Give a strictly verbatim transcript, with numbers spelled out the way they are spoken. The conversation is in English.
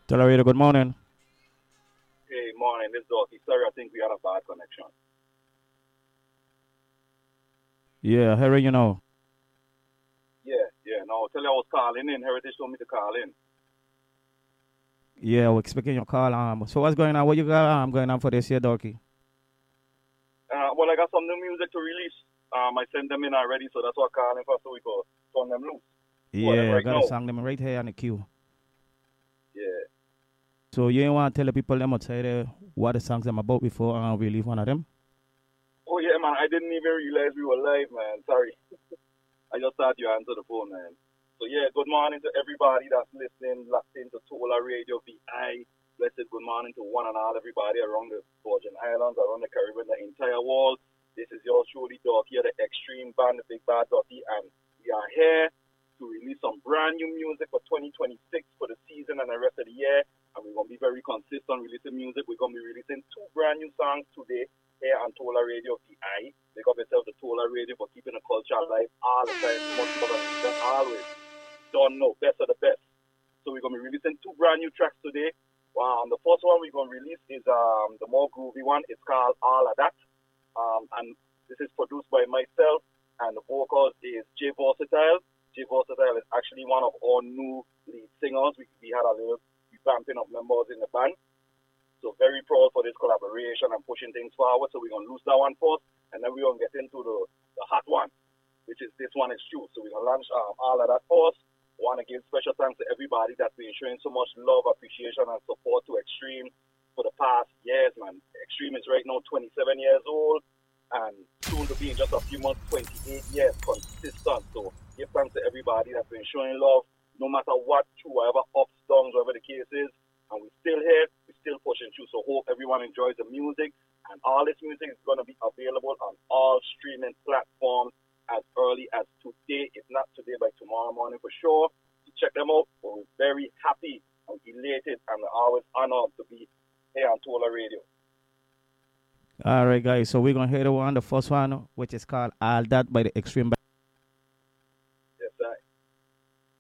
Tolerator, good morning. Hey, morning. This is Dorothy. Sorry, I think we had a bad connection. Yeah, hearing you now. Yeah, yeah. No, tell you I was calling in. Heritage told me to call in. Yeah, we're expecting your call. Um, so what's going on? What you got um, going on for this year, Dorky? Uh, well, I got some new music to release. Um, I sent them in already, so that's what I'm calling for, so we could turn them loose. Two of them Yeah, I right got a now. song them right here on the queue. Yeah. So you ain't want to tell the people them outside uh, what the songs I'm about before uh, we leave one of them? Oh, yeah, man. I didn't even realize we were live, man. Sorry. I just thought you answered the phone, man. So, yeah, good morning to everybody that's listening, locked into Tola Radio V I. Blessed good morning to one and all everybody around the Virgin Islands, around the Caribbean, the entire world. This is your truly Doc here, the Extreme Band, the Big Bad Dotty, and we are here to release some brand new music for twenty twenty-six for the season and the rest of the year. And we're going to be very consistent releasing music. We're going to be releasing two brand new songs today here on Tola Radio V I. Make up yourself the Tola Radio for keeping the culture alive all the time. Much love and respect always. Don't know, best of the best. So we're going to be releasing two brand new tracks today. Um, the first one we're going to release is um, the more groovy one. It's called All of That. Um, and this is produced by myself, and the vocals is Jay Versatile. Jay Versatile is actually one of our new lead singers. We, we had a little revamping of members in the band. So very proud for this collaboration and pushing things forward. So we're going to lose that one first, and then we're going to get into the, the hot one, which is this one is true. So we're going to launch um, All of That first. Want to give special thanks to everybody that's been showing so much love, appreciation, and support to Extreme for the past years, man. Extreme is right now twenty-seven years old, and soon to be in just a few months, twenty-eight years consistent. So give thanks to everybody that's been showing love, no matter what, through whatever ups, downs, whatever the case is. And we're still here, we're still pushing through. So hope everyone enjoys the music. And all this music is going to be available on all streaming platforms as early as today, if not today, by tomorrow morning for sure. So check them out. We're very happy and elated and always honored to be here on Tola Radio. All right, guys. So we're going to hear the one, the first one, which is called All That by the Extreme